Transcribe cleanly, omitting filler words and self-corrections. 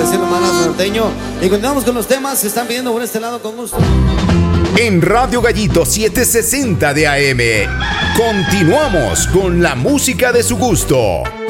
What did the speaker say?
decirlo más norteño. Y continuamos con los temas que están pidiendo por este lado con gusto. En Radio Gallito 760 de AM, continuamos con la música de su gusto.